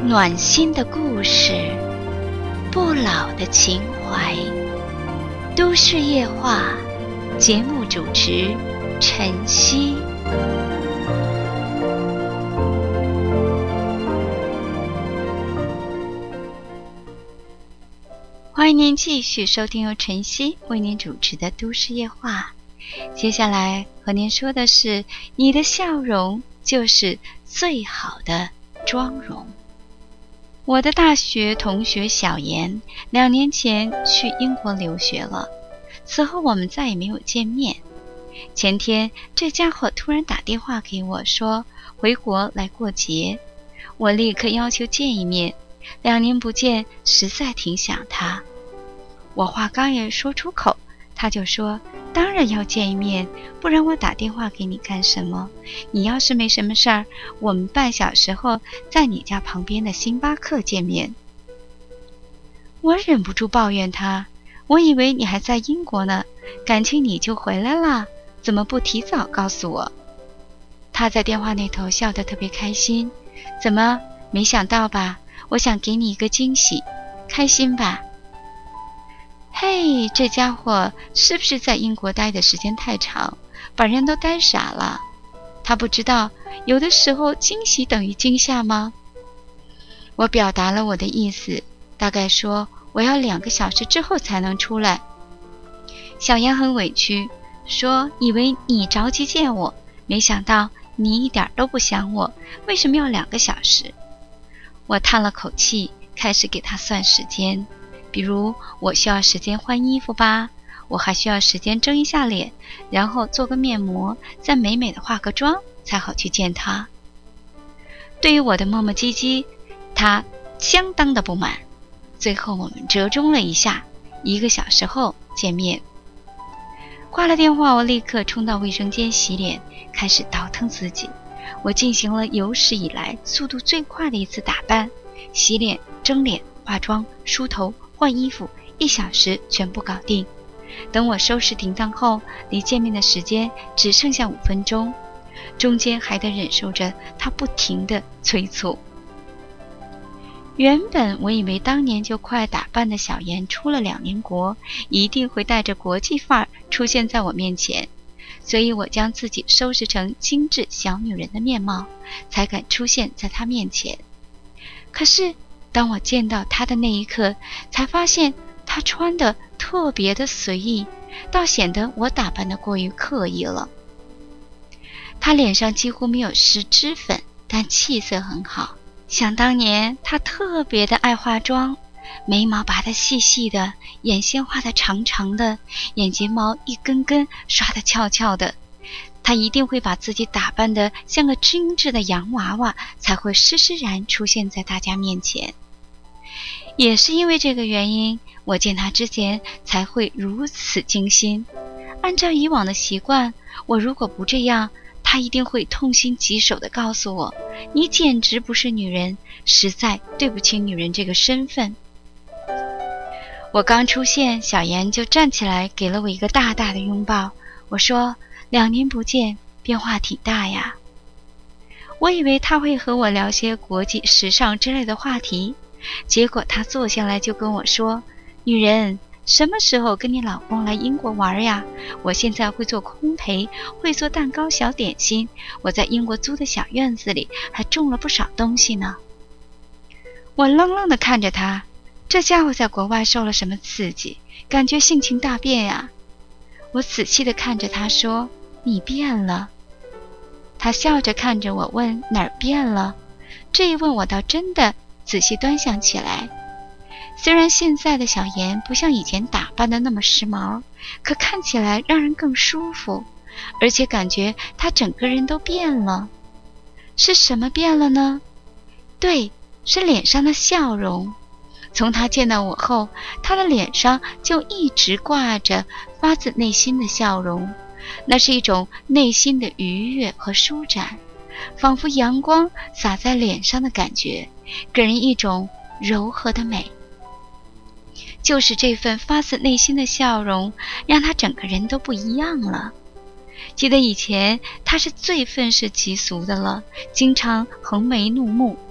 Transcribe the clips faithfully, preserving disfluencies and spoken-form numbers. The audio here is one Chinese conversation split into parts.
暖心的故事，不老的情怀。都市夜话节目主持晨曦。欢迎您继续收听由晨曦为您主持的都市夜话。接下来和您说的是，你的笑容就是最好的妆容。我的大学同学小妍两年前去英国留学了，此后我们再也没有见面。前天这家伙突然打电话给我说回国来过节，我立刻要求见一面，两年不见，实在挺想他。我话刚也说出口，他就说当然要见一面，不然我打电话给你干什么？你要是没什么事儿，我们半小时后在你家旁边的星巴克见面。我忍不住抱怨他，我以为你还在英国呢，感情你就回来了，怎么不提早告诉我？他在电话那头笑得特别开心，怎么没想到吧？我想给你一个惊喜，开心吧？嘿，这家伙是不是在英国待的时间太长，把人都呆傻了？他不知道有的时候惊喜等于惊吓吗？我表达了我的意思，大概说我要两个小时之后才能出来。小妍很委屈，说以为你着急见我，没想到你一点都不想我，为什么要两个小时？我叹了口气，开始给他算时间。比如我需要时间换衣服吧，我还需要时间蒸一下脸，然后做个面膜，再美美的化个妆，才好去见他。对于我的磨磨唧唧，他相当的不满。最后我们折中了一下，一个小时后见面。挂了电话，我立刻冲到卫生间洗脸，开始倒腾自己。我进行了有史以来速度最快的一次打扮，洗脸、蒸脸、化妆、梳头、换衣服，一小时全部搞定。等我收拾停当后，离见面的时间只剩下五分钟，中间还得忍受着他不停地催促。原本我以为当年就快打扮的小妍出了两年国，一定会带着国际范儿出现在我面前，所以我将自己收拾成精致小女人的面貌，才敢出现在她面前。可是当我见到她的那一刻，才发现她穿得特别的随意，倒显得我打扮得过于刻意了。她脸上几乎没有施脂粉，但气色很好。想当年她特别的爱化妆，眉毛拔得细细的，眼线画得长长的，眼睫毛一根根刷得翘翘的。她一定会把自己打扮得像个精致的洋娃娃，才会施施然出现在大家面前。也是因为这个原因，我见她之前才会如此精心。按照以往的习惯，我如果不这样，她一定会痛心疾首地告诉我，你简直不是女人，实在对不起女人这个身份。我刚出现，小妍就站起来给了我一个大大的拥抱。我说，两年不见，变化挺大呀。我以为他会和我聊些国际时尚之类的话题，结果他坐下来就跟我说，女人什么时候跟你老公来英国玩呀？我现在会做烘焙，会做蛋糕小点心，我在英国租的小院子里还种了不少东西呢。我愣愣地看着他，这家伙在国外受了什么刺激，感觉性情大变呀。我仔细地看着他说，你变了。他笑着看着我问，哪儿变了？这一问我倒真的仔细端详起来。虽然现在的小妍不像以前打扮的那么时髦，可看起来让人更舒服，而且感觉她整个人都变了。是什么变了呢？对，是脸上的笑容。从她见到我后，她的脸上就一直挂着发自内心的笑容，那是一种内心的愉悦和舒展，仿佛阳光洒在脸上的感觉，给人一种柔和的美。就是这份发自内心的笑容，让她整个人都不一样了。记得以前她是最愤世嫉俗的了，经常横眉怒目，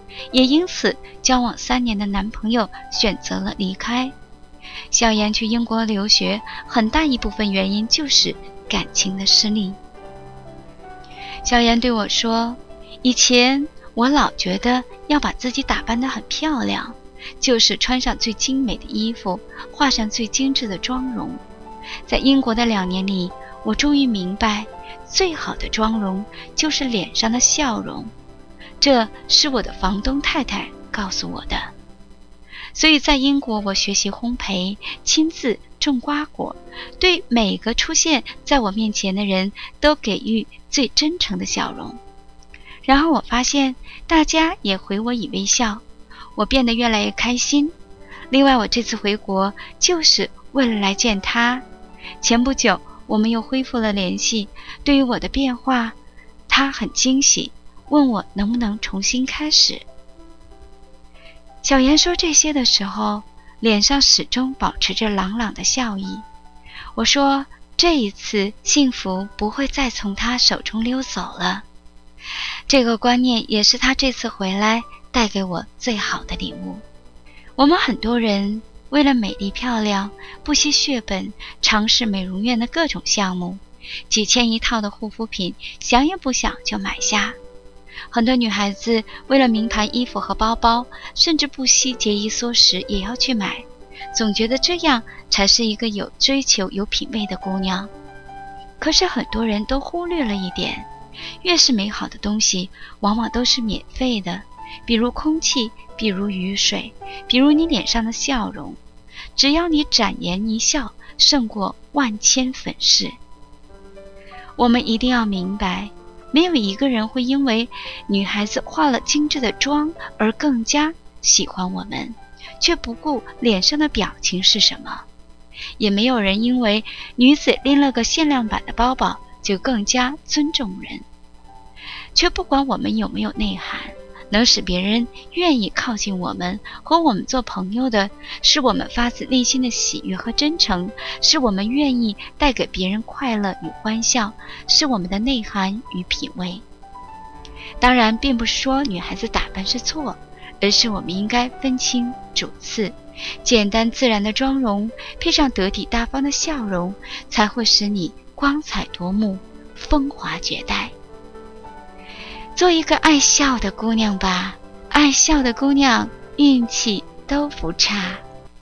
也因此交往三年的男朋友选择了离开。小妍去英国留学，很大一部分原因就是感情的失利。小妍对我说，以前我老觉得要把自己打扮得很漂亮，就是穿上最精美的衣服，画上最精致的妆容。在英国的两年里，我终于明白，最好的妆容就是脸上的笑容。这是我的房东太太告诉我的。所以在英国，我学习烘焙，亲自种瓜果，对每个出现在我面前的人都给予最真诚的笑容。然后我发现大家也回我以微笑，我变得越来越开心。另外，我这次回国就是为了来见他。前不久我们又恢复了联系，对于我的变化，他很惊喜，问我能不能重新开始。小妍说这些的时候，脸上始终保持着朗朗的笑意。我说，这一次幸福不会再从他手中溜走了。这个观念也是他这次回来带给我最好的礼物。我们很多人为了美丽漂亮，不惜血本尝试美容院的各种项目，几千一套的护肤品，想也不想就买下。很多女孩子为了名牌衣服和包包，甚至不惜节衣缩食也要去买，总觉得这样才是一个有追求、有品味的姑娘。可是很多人都忽略了一点，越是美好的东西，往往都是免费的，比如空气，比如雨水，比如你脸上的笑容。只要你展颜一笑，胜过万千粉饰。我们一定要明白，没有一个人会因为女孩子化了精致的妆而更加喜欢我们，却不顾脸上的表情是什么。也没有人因为女子拎了个限量版的包包就更加尊重人，却不管我们有没有内涵。能使别人愿意靠近我们，和我们做朋友的，是我们发自内心的喜悦和真诚，是我们愿意带给别人快乐与欢笑，是我们的内涵与品味。当然，并不是说女孩子打扮是错，而是我们应该分清主次。简单自然的妆容，配上得体大方的笑容，才会使你光彩夺目，风华绝代。做一个爱笑的姑娘吧，爱笑的姑娘运气都不差。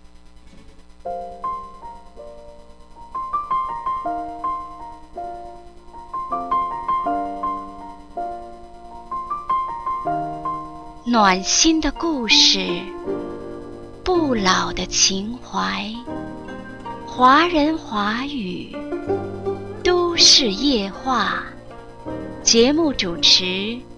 暖心的故事，不老的情怀，华人华语，都市夜话。节目主持